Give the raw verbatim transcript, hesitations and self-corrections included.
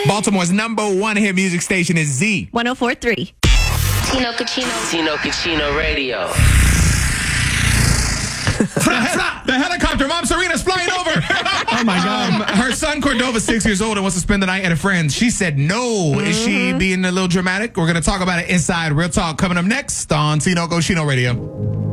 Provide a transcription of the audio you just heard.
Baltimore's number one hit music station is Z. one oh four point three. Tino Cucino. Tino Cucino Radio. The helicopter, Mom Serena's flying over. Oh my God. Um, her son Cordova's six years old and wants to spend the night at a friend's. She said no. Mm-hmm. Is she being a little dramatic? We're going to talk about it inside Real Talk coming up next on Tino Cucino Radio.